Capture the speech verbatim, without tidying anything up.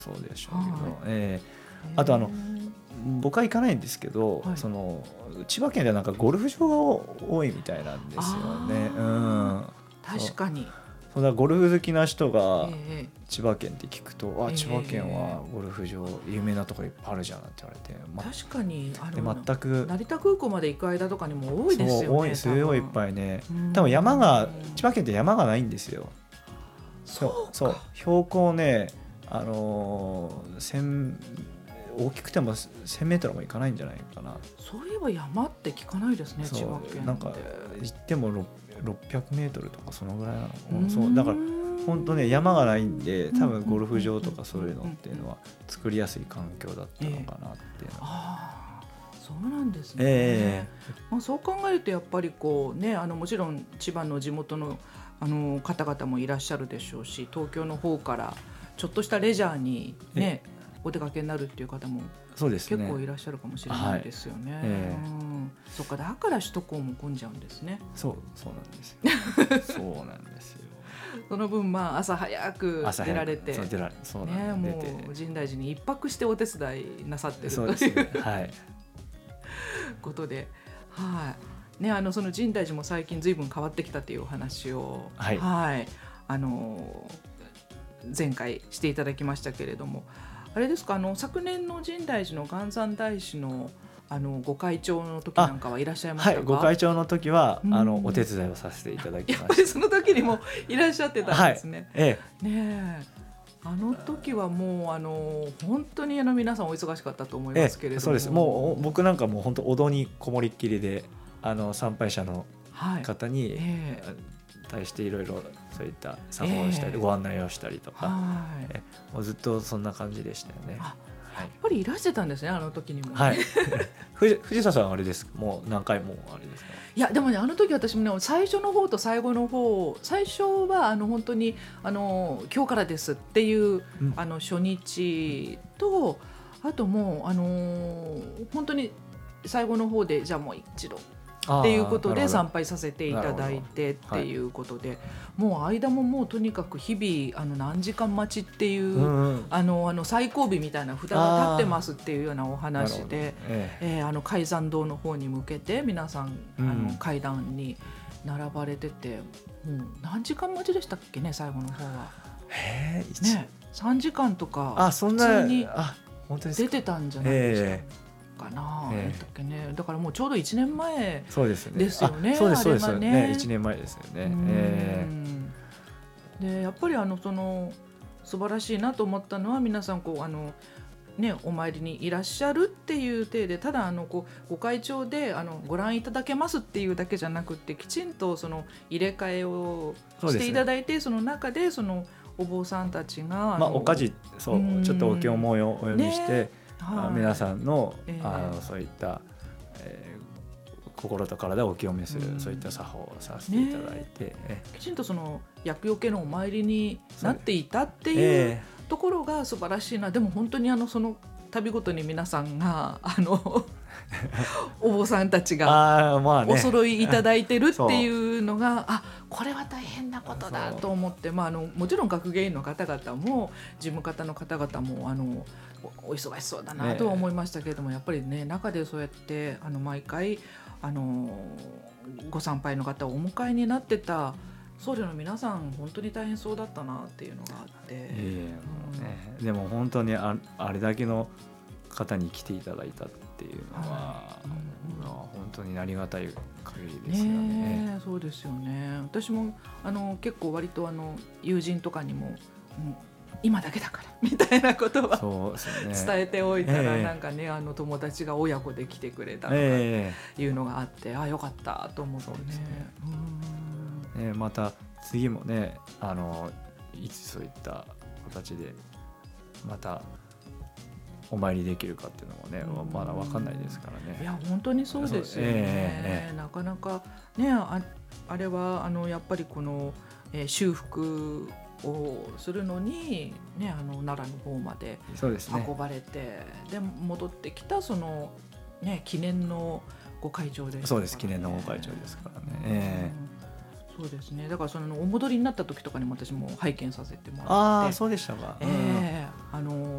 そうでしょうけど、えー、あとあの僕は行かないんですけど、はい、その千葉県ではなんかゴルフ場が多いみたいなんですよね。うん、 確かにそうだ、ゴルフ好きな人が千葉県って聞くと、えー、あ千葉県はゴルフ場有名なところいっぱいあるじゃんって言われて、 ま、確かにあので全く成田空港まで行く間とかにも多いですよね。 そう多い、すごいいっぱいね。多分山が千葉県って山がないんですよ。 そうそう標高ね、あのー、千大きくてもせんメートルもいかないんじゃないかな。 そういえば山って聞かないですね、千葉県って。 なんか行ってもろっぴゃくメートルとかそのぐらいなの。そうだから本当ね山がないんで、多分ゴルフ場とかそういうのっていうのは作りやすい環境だったのかなっていうのは、えー、 あそうなんですね、 えーまあ、そう考えるとやっぱりこう、ね、あのもちろん千葉の地元の、あの方々もいらっしゃるでしょうし、東京の方からちょっとしたレジャーに、ね、お出かけになるっていう方も結構いらっしゃるかもしれないですよね。はい、えーうん、そっか、だから首都高も混んじゃうんですね。 そうそうなんですよそうなんですよその分、まあ、朝早く出られて、 そう出られそうなんね、もう深大寺に一泊してお手伝いなさってるという、 ね、はい、 ことで、はいね、あのその深大寺も最近ずいぶん変わってきたというお話を、 はいはい、あの前回していただきましたけれども、あれですか、あの昨年の深大寺の元三大師のあのご会長の時なんかはいらっしゃいましたか？ はい、ご会長の時は、うん、あのお手伝いをさせていただきました。 やっぱりその時にもいらっしゃってたんですね。 はい、ええ、 ねえ、あの時はもうあの本当にあの皆さんお忙しかったと思いますけれども、ええ、 そうです。もう僕なんかもう本当お堂にこもりっきりで、あの参拝者の方に、はい、ええ、対していろいろそういった作法をしたり、えー、ご案内をしたりとか、はい、えもうずっとそんな感じでしたよね。 やっぱりいらしてたんですね、あの時にも、ね。 はい、藤, 藤田さんはあれですか、もう何回もあれですか？ いやでもね、あの時私もね、最初の方と最後の方、最初はあの本当にあの今日からですっていう、うん、あの初日と、あともうあの本当に最後の方でじゃあもう一度っていうことで参拝させていただいてっていうことで、はい、もう間ももうとにかく日々あの何時間待ちっていう、うんうん、あのあの最後尾みたいな札が立ってますっていうようなお話で、えええー、あの開山堂の方に向けて皆さん、うん、あの階段に並ばれてて、もう何時間待ちでしたっけね、最後の方は。 へー、 ね、さんじかんとか普通に出てたんじゃないですか。えーかな、えーだっけね、だからもうちょうどいちねんまえですよね。 そうですそうですね、いちねんまえですよね。えー、でやっぱりあのその素晴らしいなと思ったのは、皆さんこうあの、ね、お参りにいらっしゃるっていう体で、ただあのこうご会長であのご覧いただけますっていうだけじゃなくて、きちんとその入れ替えをしていただいて、 そ, ね、その中でそのお坊さんたちが、 まあ、おかじそう、ちょっとお経もお読みして、ね、はい、皆さん の,、えー、あのそういった、えー、心と体をお清めする、うん、そういった作法をさせていただいて、 ね、きちんとその厄除けのお参りになっていたっていうところが素晴らしいな。でも本当にあのその度ごとに皆さんがあのお坊さんたちがお揃いいただいてるっていうのが、あ、これは大変なことだと思って、まあ、あのもちろん学芸員の方々も事務方の方々もあの お, お忙しそうだなとは思いましたけれども、ね、やっぱりね、中でそうやってあの毎回あのご参拝の方をお迎えになってた僧侶の皆さん、本当に大変そうだったなっていうのがあって、 えーうんね、でも本当に あ, あれだけの方に来ていただいたっていうのは、はいうん、本当にありがたい限りですよ ね, ね。そうですよね。私もあの結構割とあの友人とかにも、うん、今だけだからみたいなことはそうです、ね、伝えておいたら、えー、なんかね、あの友達が親子で来てくれたとかいうのがあって、えー、あ、よかったと思ってね。そうですね。 うんね、また次もね、あのいつそういった形でまたお参りできるかっていうのもね、まだ分かんないですからね。 いや本当にそうですよね、えーえー、なかなかね、 あ, あれはあのやっぱりこの、えー、修復をするのに、ね、あの奈良の方まで運ばれて、で、ね、で戻ってきたその、ね、記念のご会長ですからね。 そうです、記念のご会長ですからね、えー、そうですね。だからそのお戻りになった時とかにも私も拝見させてもらって、 ああ、そうでしたか、 えーあの